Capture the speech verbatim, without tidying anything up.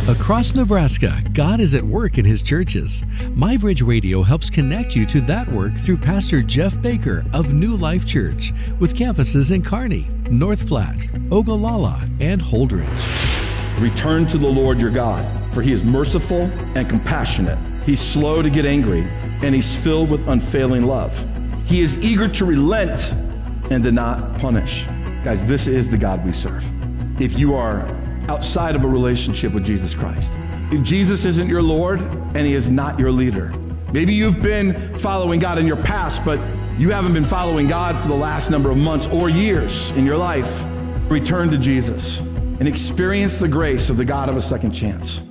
Across Nebraska, God is at work in His churches. MyBridge Radio helps connect you to that work through Pastor Jeff Baker of New Life Church, with campuses in Kearney, North Platte, Ogallala, and Holdridge. Return to the Lord your God, for He is merciful and compassionate. He's slow to get angry, and He's filled with unfailing love. He is eager to relent and to not punish. Guys, this is the God we serve. If you are outside of a relationship with Jesus Christ, if Jesus isn't your Lord and He is not your leader, maybe you've been following God in your past, but you haven't been following God for the last number of months or years in your life, return to Jesus and experience the grace of the God of a second chance.